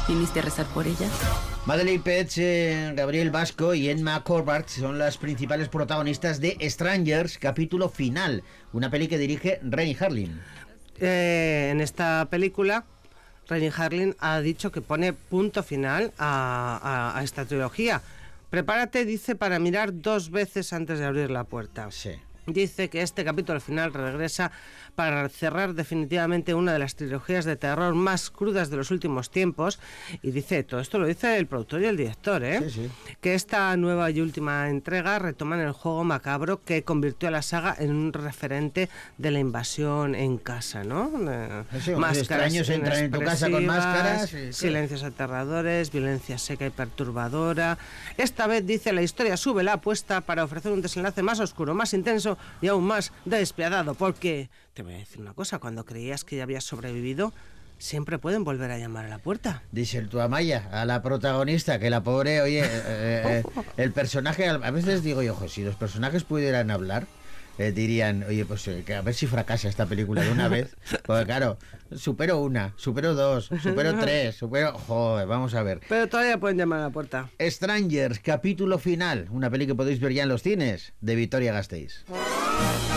¿Viniste a rezar por ella? Madeleine Petsch, Gabriel Vasco y Emma Corbett son las principales protagonistas de Strangers, capítulo final, una peli que dirige Renny Harlin. En esta película, Renny Harlin ha dicho que pone punto final a esta trilogía. Prepárate, dice, para mirar 2 veces antes de abrir la puerta. Sí. Dice que este capítulo final regresa para cerrar definitivamente una de las trilogías de terror más crudas de los últimos tiempos. Y dice, todo esto lo dice el productor y el director, Sí, sí. que esta nueva y última entrega retoman el juego macabro que convirtió a la saga en un referente de la invasión en casa, ¿no? Sí, unos extraños entran en tu casa con máscaras. Silencios aterradores, violencia seca y perturbadora. Esta vez, dice, la historia sube la apuesta para ofrecer un desenlace más oscuro, más intenso y aún más despiadado, porque te voy a decir una cosa, cuando creías que ya habías sobrevivido, siempre pueden volver a llamar a la puerta. Dice el Tuamaya a la protagonista, que la pobre, oye, el personaje, a veces digo yo, si los personajes pudieran hablar, dirían, oye, pues que a ver si fracasa esta película de una vez, porque claro, supero 1, supero 2, supero 3, joder, vamos a ver. Pero todavía pueden llamar a la puerta. Strangers, capítulo final, una peli que podéis ver ya en los cines, de Vitoria Gasteiz.